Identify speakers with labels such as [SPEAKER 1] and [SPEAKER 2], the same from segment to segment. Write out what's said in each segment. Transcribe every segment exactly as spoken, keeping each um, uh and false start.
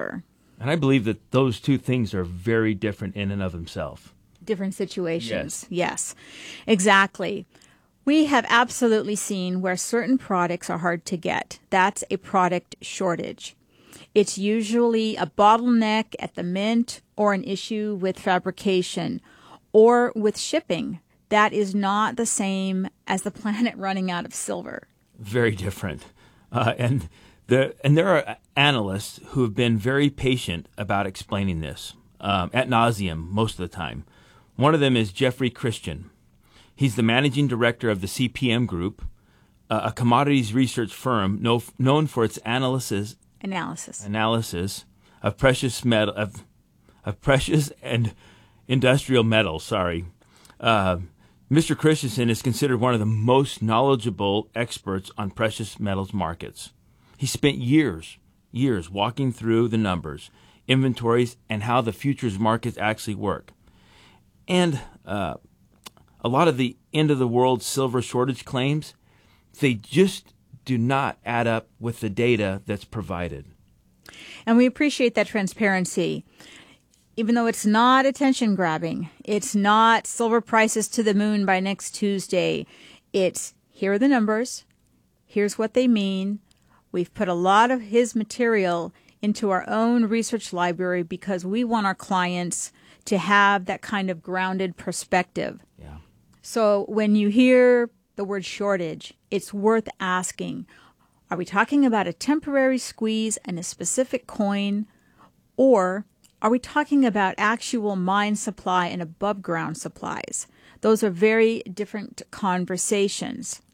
[SPEAKER 1] silver.
[SPEAKER 2] And I believe that those two things are very different in and of themselves.
[SPEAKER 1] Different situations.
[SPEAKER 2] Yes.
[SPEAKER 1] Yes, exactly. We have absolutely seen where certain products are hard to get. That's a product shortage. It's usually a bottleneck at the mint or an issue with fabrication or with shipping. That is not the same as the planet running out of silver.
[SPEAKER 2] Very different. Uh, and the and there are analysts who have been very patient about explaining this um, ad nauseum most of the time. One of them is Jeffrey Christian. He's the managing director of the C P M Group, uh, a commodities research firm no, known for its analysis
[SPEAKER 1] Analysis.
[SPEAKER 2] analysis of precious metal of, of precious and industrial metals. Sorry, uh, Mister Christensen is considered one of the most knowledgeable experts on precious metals markets. He spent years, years walking through the numbers, inventories, and how the futures markets actually work. And uh, a lot of the end-of-the-world silver shortage claims, they just do not add up with the data that's provided.
[SPEAKER 1] And we appreciate that transparency. Even though it's not attention grabbing, it's not silver prices to the moon by next Tuesday. It's here are the numbers. Here's what they mean. We've put a lot of his material into our own research library because we want our clients to have that kind of grounded perspective.
[SPEAKER 2] Yeah.
[SPEAKER 1] So when you hear the word shortage, it's worth asking, are we talking about a temporary squeeze in a specific coin, or are we talking about actual mine supply and above ground supplies? Those are very different conversations.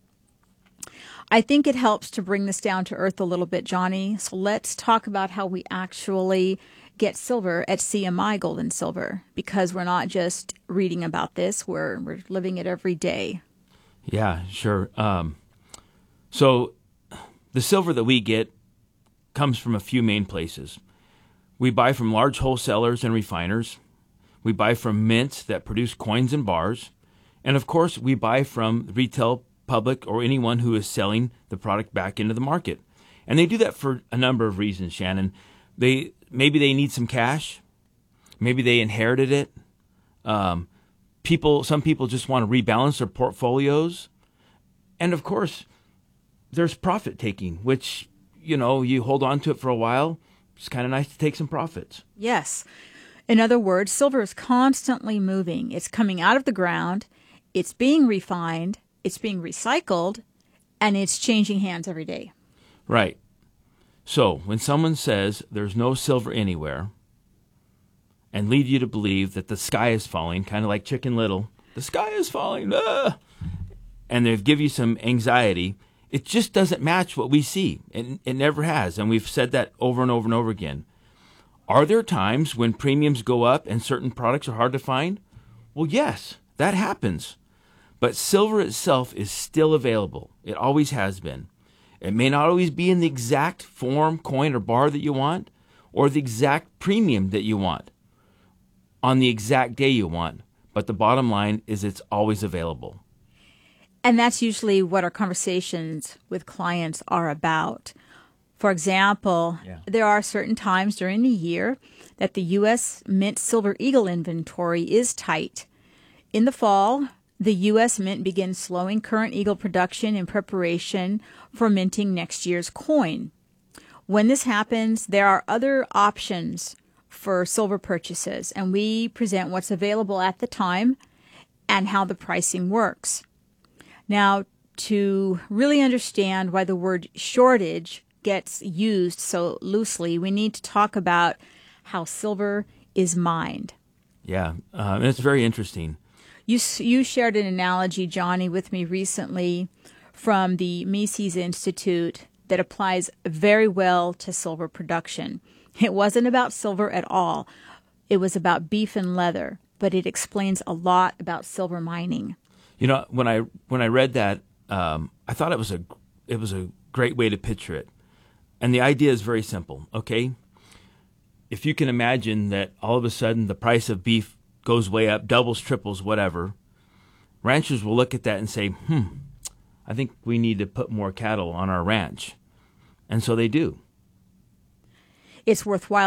[SPEAKER 1] I think it helps to bring this down to earth a little bit, Johnny. So let's talk about how we actually get silver at C M I Gold and Silver, because we're not just reading about this, we're, we're living it every day.
[SPEAKER 2] Yeah, sure. Um, so the silver that we get comes from a few main places. We buy from large wholesalers and refiners. We buy from mints that produce coins and bars. And of course, we buy from the retail public or anyone who is selling the product back into the market. And they do that for a number of reasons, Shannon. They maybe they need some cash. Maybe they inherited it. Um, people, some people just want to rebalance their portfolios. And of course, there's profit taking, which, you know, you hold on to it for a while. It's kind of nice to take some profits.
[SPEAKER 1] Yes. In other words, silver is constantly moving. It's coming out of the ground. It's being refined. It's being recycled. And it's changing hands every day.
[SPEAKER 2] Right. So when someone says there's no silver anywhere and lead you to believe that the sky is falling, kind of like Chicken Little, the sky is falling, ah! And they give you some anxiety, it just doesn't match what we see. It, it never has. And we've said that over and over and over again. Are there times when premiums go up and certain products are hard to find? Well, yes, that happens. But silver itself is still available. It always has been. It may not always be in the exact form, coin, or bar that you want, or the exact premium that you want, on the exact day you want. But the bottom line is it's always available.
[SPEAKER 1] And that's usually what our conversations with clients are about. For example,
[SPEAKER 2] Yeah.
[SPEAKER 1] there are certain times during the year that the U S Mint Silver Eagle inventory is tight. In the fall, the U S Mint begins slowing current Eagle production in preparation for minting next year's coin. When this happens, there are other options for silver purchases, and we present what's available at the time and how the pricing works. Now, to really understand why the word shortage gets used so loosely, we need to talk about how silver is mined.
[SPEAKER 2] Yeah, uh, and it's very interesting.
[SPEAKER 1] You you shared an analogy, Johnny, with me recently from the Mises Institute that applies very well to silver production. It wasn't about silver at all. It was about beef and leather, but it explains a lot about silver mining.
[SPEAKER 2] You know, when I when I read that, um, I thought it was a it was a great way to picture it. And the idea is very simple, okay? If you can imagine that all of a sudden the price of beef goes way up, doubles, triples, whatever, ranchers will look at that and say, hmm, I think we need to put more cattle on our ranch. And so they do.
[SPEAKER 1] It's worthwhile